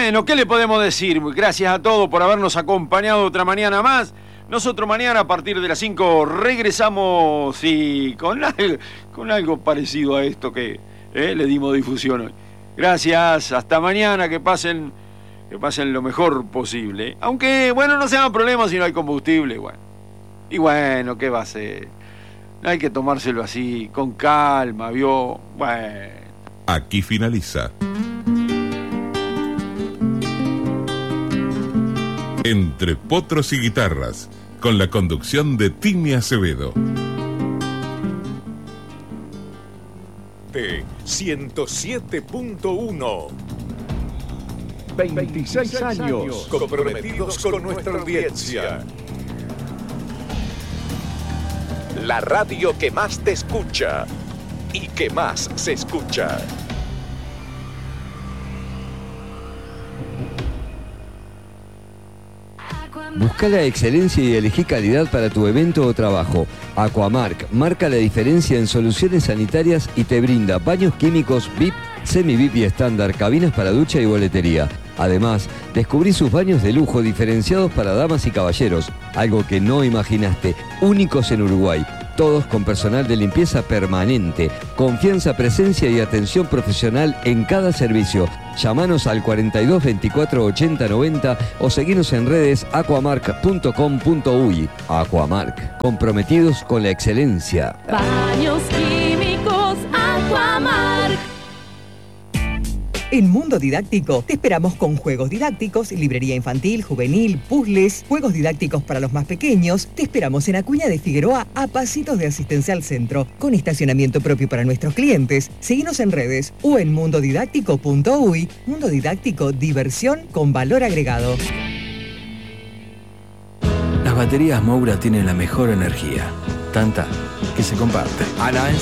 Bueno, ¿qué le podemos decir? Gracias a todos por habernos acompañado otra mañana más. Nosotros mañana a partir de las 5 regresamos y con algo parecido a esto que le dimos difusión hoy. Gracias, hasta mañana, que pasen lo mejor posible. Aunque, bueno, no se hagan problemas si no hay combustible, bueno. Y bueno, ¿qué va a ser? Hay que tomárselo así, con calma, ¿vio? Bueno. Aquí finaliza Entre Potros y Guitarras, con la conducción de Timi Acevedo. De 107.1. 26 años comprometidos con nuestra audiencia. La radio que más te escucha y que más se escucha. Busca la excelencia y elegí calidad para tu evento o trabajo. Aquamark marca la diferencia en soluciones sanitarias y te brinda baños químicos VIP, semi-VIP y estándar, cabinas para ducha y boletería. Además, descubrí sus baños de lujo diferenciados para damas y caballeros, algo que no imaginaste, únicos en Uruguay. Todos con personal de limpieza permanente, confianza, presencia y atención profesional en cada servicio. Llámanos al 42 24 80 90 o seguinos en redes aquamark.com.uy. Aquamark, comprometidos con la excelencia. Baños químicos Aquamark. En Mundo Didáctico te esperamos con juegos didácticos, librería infantil, juvenil, puzzles, juegos didácticos para los más pequeños. Te esperamos en Acuña de Figueroa, a pasitos de Asistencia al Centro, con estacionamiento propio para nuestros clientes. Seguinos en redes o en mundodidáctico.uy. Mundo Didáctico, diversión con valor agregado. Las baterías Moura tienen la mejor energía, tanta que se comparte.